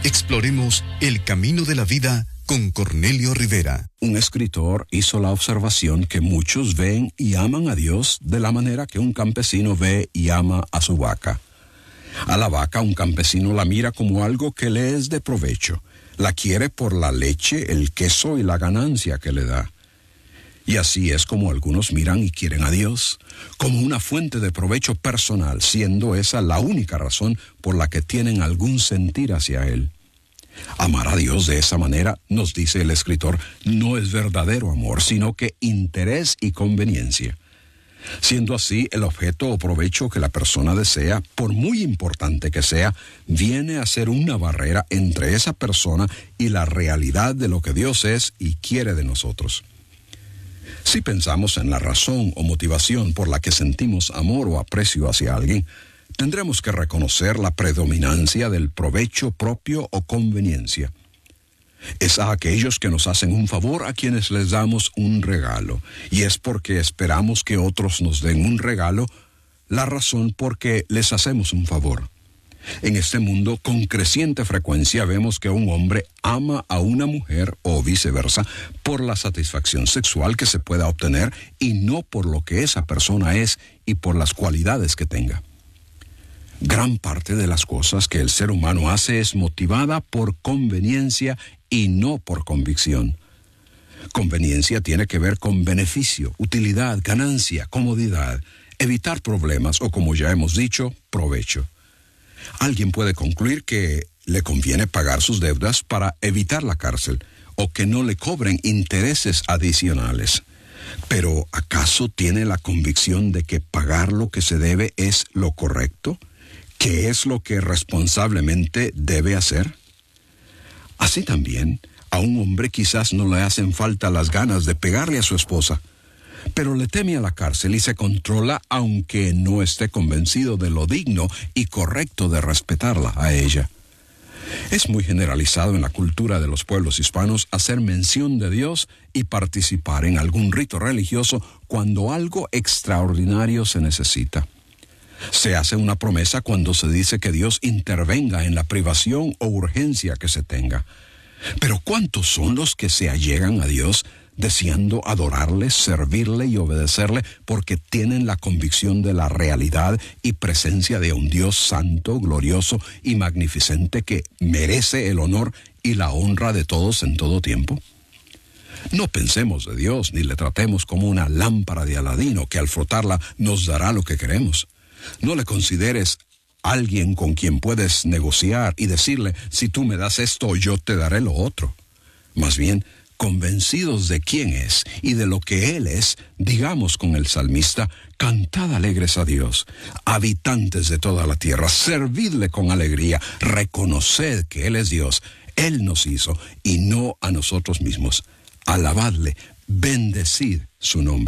Exploremos el camino de la vida con Cornelio Rivera. Un escritor hizo la observación que muchos ven y aman a Dios de la manera que un campesino ve y ama a su vaca. A la vaca un campesino la mira como algo que le es de provecho. La quiere por la leche, el queso y la ganancia que le da. Y así es como algunos miran y quieren a Dios, como una fuente de provecho personal, siendo esa la única razón por la que tienen algún sentir hacia Él. Amar a Dios de esa manera, nos dice el escritor, no es verdadero amor, sino que interés y conveniencia. Siendo así, el objeto o provecho que la persona desea, por muy importante que sea, viene a ser una barrera entre esa persona y la realidad de lo que Dios es y quiere de nosotros. Si pensamos en la razón o motivación por la que sentimos amor o aprecio hacia alguien, tendremos que reconocer la predominancia del provecho propio o conveniencia. Es a aquellos que nos hacen un favor a quienes les damos un regalo, y es porque esperamos que otros nos den un regalo, la razón por que les hacemos un favor. En este mundo, con creciente frecuencia vemos que un hombre ama a una mujer o viceversa por la satisfacción sexual que se pueda obtener y no por lo que esa persona es y por las cualidades que tenga. Gran parte de las cosas que el ser humano hace es motivada por conveniencia y no por convicción. Conveniencia tiene que ver con beneficio, utilidad, ganancia, comodidad, evitar problemas o, como ya hemos dicho, provecho. Alguien puede concluir que le conviene pagar sus deudas para evitar la cárcel o que no le cobren intereses adicionales. Pero, ¿acaso tiene la convicción de que pagar lo que se debe es lo correcto? ¿Qué es lo que responsablemente debe hacer? Así también, a un hombre quizás no le hacen falta las ganas de pegarle a su esposa, pero le teme a la cárcel y se controla aunque no esté convencido de lo digno y correcto de respetarla a ella. Es muy generalizado en la cultura de los pueblos hispanos hacer mención de Dios y participar en algún rito religioso cuando algo extraordinario se necesita. Se hace una promesa cuando se dice que Dios intervenga en la privación o urgencia que se tenga. Pero ¿cuántos son los que se allegan a Dios deseando adorarle, servirle y obedecerle porque tienen la convicción de la realidad y presencia de un Dios santo, glorioso y magnificente que merece el honor y la honra de todos en todo tiempo? No pensemos de Dios ni le tratemos como una lámpara de Aladino que al frotarla nos dará lo que queremos. No le consideres alguien con quien puedes negociar y decirle, si tú me das esto, yo te daré lo otro. Más bien, convencidos de quién es y de lo que Él es, digamos con el salmista, cantad alegres a Dios, habitantes de toda la tierra, servidle con alegría, reconoced que Él es Dios, Él nos hizo y no a nosotros mismos. Alabadle, bendecid su nombre.